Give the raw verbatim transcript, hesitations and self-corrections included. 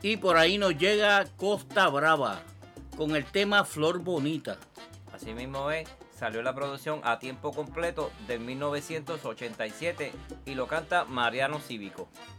Y por ahí nos llega Costa Brava con el tema Flor Bonita. Así mismo es, salió la producción a tiempo completo de mil novecientos ochenta y siete y lo canta Mariano Cívico.